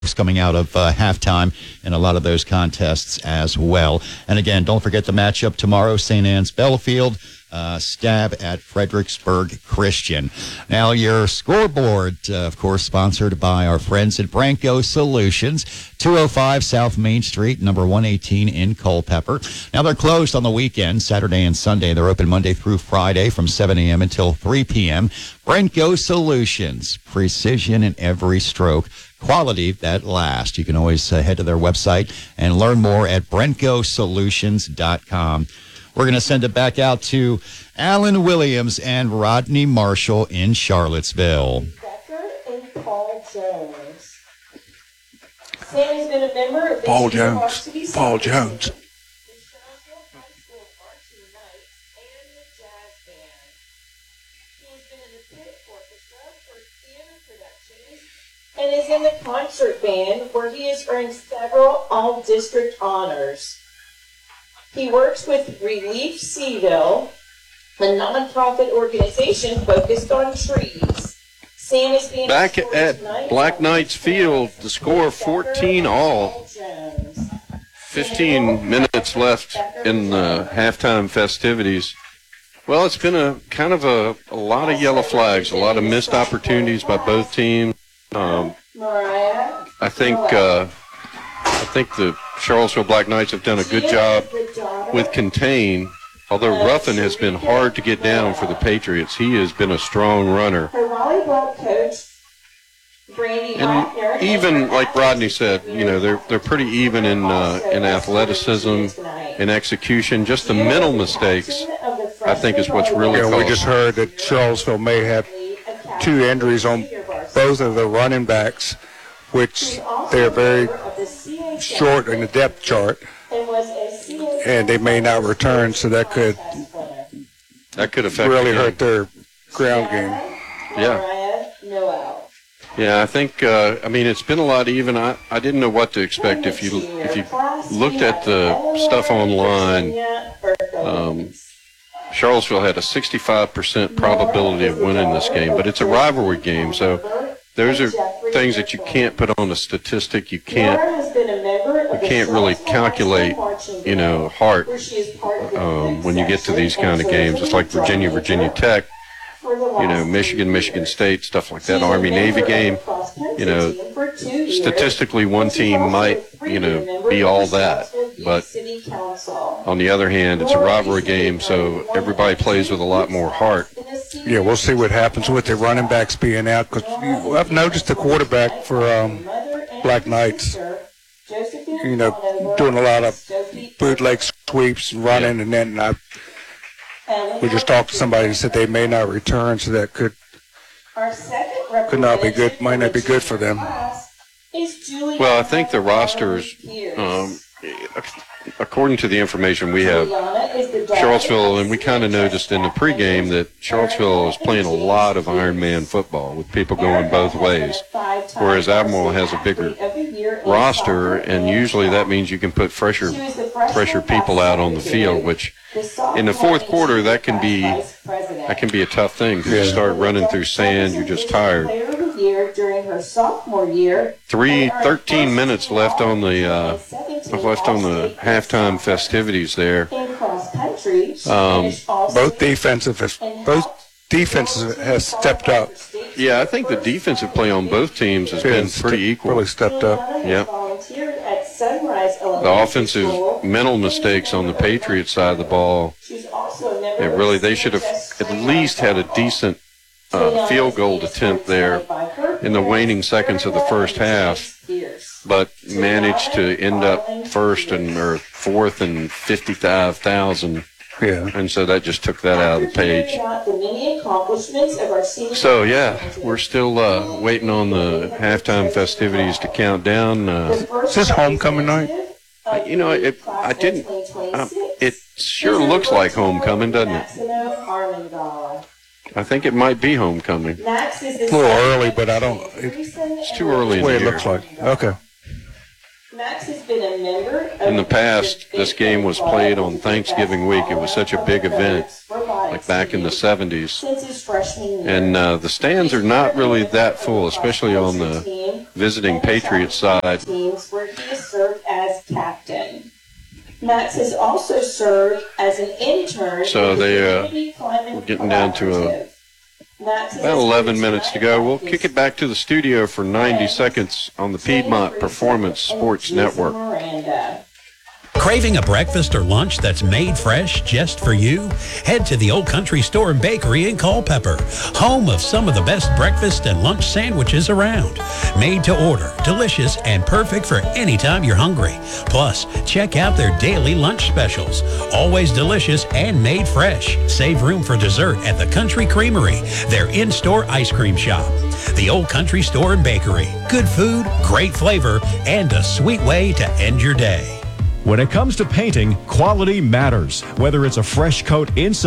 coming out of halftime in a lot of those contests as well. And again, don't forget the matchup tomorrow, St. Anne's Belfield, Stab at Fredericksburg Christian. Now, your scoreboard, of course, sponsored by our friends at Branco Solutions, 205 South Main Street, number 118 in Culpeper. Now, they're closed on the weekend, Saturday and Sunday. They're open Monday through Friday from 7 a.m. until 3 p.m. Branco Solutions, precision in every stroke. Quality that lasts. You can always head to their website and learn more at BrencoSolutions.com. We're going to send it back out to Alan Williams and Rodney Marshall in Charlottesville. Becker and Paul Jones. Sam has been a member of the Paul Jones. Paul Jones. And is in the concert band, where he has earned several all-district honors. He works with Relief Seaville, a nonprofit organization focused on trees. Sam is being back at Black Knights Field, the score 14 all. 15 minutes left in the halftime festivities. Well, it's been a kind of a lot of yellow flags, a lot of missed opportunities by both teams. I think the Charlottesville Black Knights have done a good job with contain. Although Ruffin has been hard to get down for the Patriots, he has been a strong runner. And even like Rodney said, you know, they're pretty even in athleticism, in execution. Just the mental mistakes, I think, is what's really. Yeah, we just heard that Charlottesville may have 2 injuries on both of the running backs, which they're very short in the depth chart, and they may not return, so that could affect really hurt their ground game. Yeah, I think I mean, it's been a lot even. I didn't know what to expect if you looked at the stuff online. Charlottesville had a 65% probability of winning this game, but it's a rivalry game, so those are things that you can't put on a statistic. You can't really calculate, you know, heart when you get to these kind of games. It's like Virginia Tech, you know, Michigan State, stuff like that. Army-Navy game, you know, statistically one team might, you know, be all that. But on the other hand, it's a rivalry game, so everybody plays with a lot more heart. Yeah, we'll see what happens with the running backs being out, because I've noticed the quarterback for Black Knights, you know, doing a lot of bootleg sweeps and running, and then we just talked to somebody who said they may not return, so that could not be good, might not be good for them. Well, I think the rosters, according to the information we have, Charlottesville, and we kind of noticed in the pregame that Charlottesville is playing a lot of Ironman football with people going both ways, whereas Albemarle has a bigger roster, and usually that means you can put fresher people out on the field, which in the fourth quarter that can be a tough thing, because you start running through sand, you're just tired. During her sophomore year, 13 minutes left on the halftime festivities there. Both defenses have stepped up. Yeah, I think the defensive play on both teams has been pretty equal. Really stepped up. Yeah. The offensive mental mistakes on the Patriots side of the ball, they should have at least had a decent field goal attempt there in the waning seconds of the first half, but managed to end up fourth and 55,000. Yeah. And so that just took that out of the page. So, yeah, we're still waiting on the halftime festivities to count down. Is this homecoming night? You know, it sure looks like homecoming, doesn't it? I think it might be homecoming. It's a little early, but It's too early in the way the it year. looks like. Okay. In the past, this game was played on Thanksgiving week. It was such a big event, like back in the 70s. And the stands are not really that full, especially on the visiting Patriots side. Teams where he has served as captain. Max has also served as an intern. So we're getting down to about 11 minutes to go. We'll kick it back to the studio for 90 seconds on the Piedmont Performance Sports Network. Craving a breakfast or lunch that's made fresh just for you? Head to the Old Country Store and Bakery in Culpeper, home of some of the best breakfast and lunch sandwiches around. Made to order, delicious, and perfect for any time you're hungry. Plus, check out their daily lunch specials. Always delicious and made fresh. Save room for dessert at the Country Creamery, their in-store ice cream shop. The Old Country Store and Bakery. Good food, great flavor, and a sweet way to end your day. When it comes to painting, quality matters. Whether it's a fresh coat inside